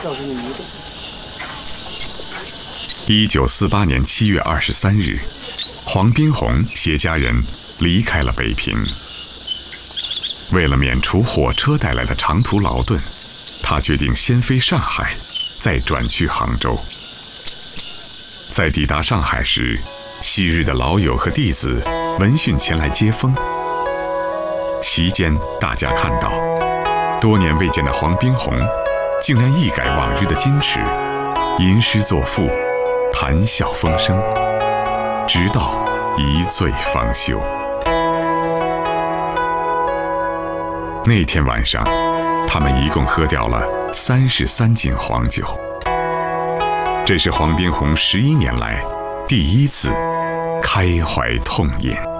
1948年7月23日，黄宾虹携家人离开了北平。为了免除火车带来的长途劳顿，他决定先飞上海，再转去杭州。在抵达上海时，昔日的老友和弟子闻讯前来接风。席间，大家看到多年未见的黄宾虹，竟然一改往日的矜持，吟诗作赋，谈笑风生，直到一醉方休。那天晚上，他们一共喝掉了33斤黄酒。这是黄宾虹11年来第一次开怀痛饮。